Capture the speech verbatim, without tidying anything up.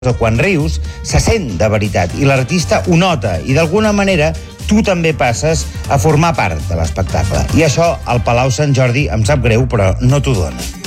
o quan rius, se sent de veritat i l'artista ho nota i d'alguna manera tu també passes a formar part de l'espectacle. I això al Palau Sant Jordi em sap greu, però no t'ho dona.